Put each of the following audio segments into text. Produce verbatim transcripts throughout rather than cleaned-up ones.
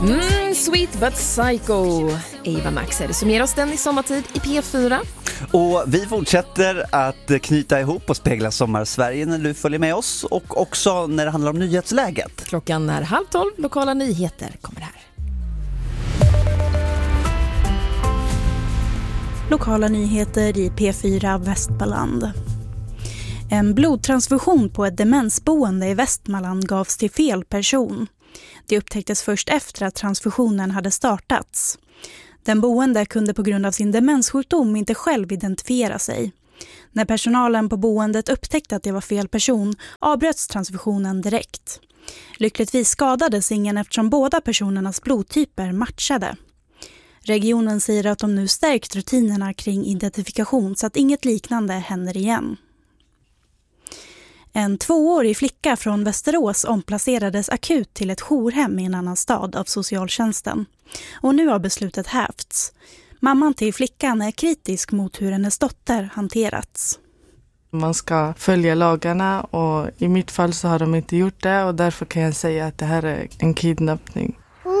Mm, Sweet but Psycho. Eva Max är det som ger oss den i sommartid i P fyra. Och vi fortsätter att knyta ihop och spegla Sommarsverige när du följer med oss. Och också när det handlar om nyhetsläget. Klockan är halv tolv, lokala nyheter kommer här. Lokala nyheter i P fyra Västmanland. En blodtransfusion på ett demensboende i Västmanland gavs till fel person. Det upptäcktes först efter att transfusionen hade startats. Den boende kunde på grund av sin demenssjukdom inte själv identifiera sig. När personalen på boendet upptäckte att det var fel person avbröts transfusionen direkt. Lyckligtvis skadades ingen eftersom båda personernas blodtyper matchade. Regionen säger att de nu stärkt rutinerna kring identifikation så att inget liknande händer igen. En tvåårig flicka från Västerås omplacerades akut till ett jourhem i en annan stad av socialtjänsten. Och nu har beslutet hävts. Mamman till flickan är kritisk mot hur hennes dotter hanterats. Man ska följa lagarna och i mitt fall så har de inte gjort det och därför kan jag säga att det här är en kidnappning.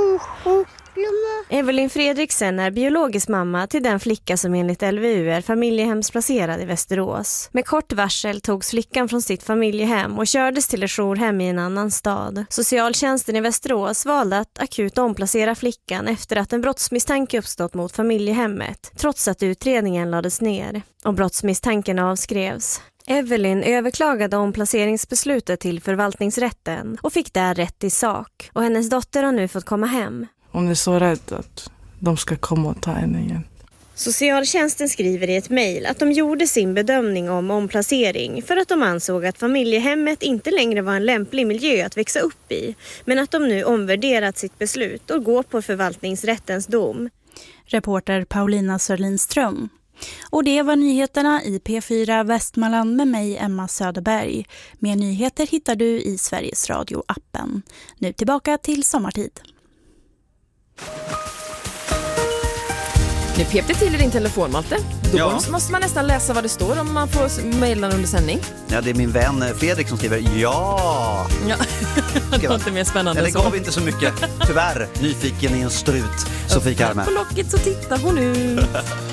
Evelyn Fredriksen är biologisk mamma till den flicka som enligt L V U är familjehemsplacerad i Västerås. Med kort varsel togs flickan från sitt familjehem och kördes till ett jourhem i en annan stad. Socialtjänsten i Västerås valde att akut omplacera flickan efter att en brottsmisstanke uppstått mot familjehemmet, trots att utredningen lades ner. Och brottsmisstanken avskrevs. Evelyn överklagade omplaceringsbeslutet till förvaltningsrätten och fick där rätt i sak. Och hennes dotter har nu fått komma hem. Hon är så rädd att de ska komma och ta henne igen. Socialtjänsten skriver i ett mejl att de gjorde sin bedömning om omplacering för att de ansåg att familjehemmet inte längre var en lämplig miljö att växa upp i, men att de nu omvärderat sitt beslut och går på förvaltningsrättens dom. Reporter Paulina Sörlinström. Och det var nyheterna i P fyra Västmanland med mig, Emma Söderberg. Mer nyheter hittar du i Sveriges Radio-appen. Nu tillbaka till sommartid. Nu pep det till i din telefon, Malte. Då Ja. måste man nästan läsa vad det står om man får mejla under sändning. Ja, det är min vän Fredrik som skriver ja. Ja, det var inte mer spännande Eller så. gav inte så mycket. Tyvärr, nyfiken i en strut, Sofie Karme. På locket så tittar hon ut.